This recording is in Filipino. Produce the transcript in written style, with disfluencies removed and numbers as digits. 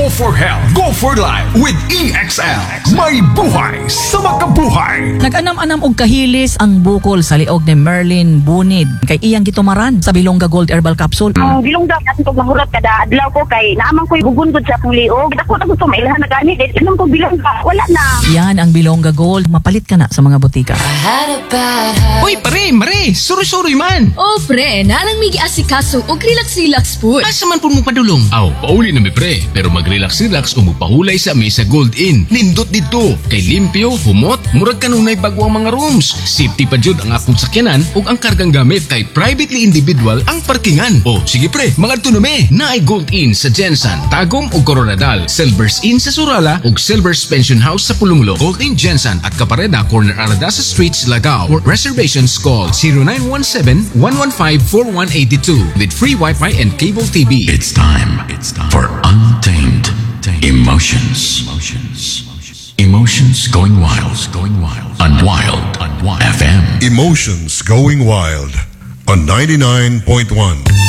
Go for health, go for life with EXL. May buhay sa makabuhay. Nag-anam-anam og kahilis ang bukol sa liog ni Merlin Bunid kay iyang gitumaran sa Bilongga Gold Herbal Capsule. Ang bilongga natin kog mahurot kada adlaw ko kay naamang ko'y gugundod sa akong liog. Dako na gusto mailahan na gani. Inom ko bilongga, wala na. Yan ang Bilongga Gold. Mapalit ka na sa mga butika. Uy, pare, mare, suri-suri man. Oh, pre, nanang migi asikaso og relax-relax po. Asa man po mo padulong? Aw, pauli na mi pre, pero mag-relax-relax o magpahulay sa mesa Gold Inn. Nindot dito, kay limpyo, humot, murag kanunay bago ang mga rooms. Safety pa jud ang akong sakyanan ug ang kargang gamit kay privately individual ang parkingan. O, sige pre, mga tunome, naay Gold Inn sa Jensan, Tagum ug Coronadal, Silvers Inn sa Surala ug Silvers Pension House sa Pulunglo. Gold Inn Jensan at Capareda Corner Aradasa Street, Lagao. For reservations, call 0917-115-4182 with free Wi-Fi and cable TV. It's time for Untamed Emotions. Emotions going wild on Wild FM. Emotions Going Wild on 99.1.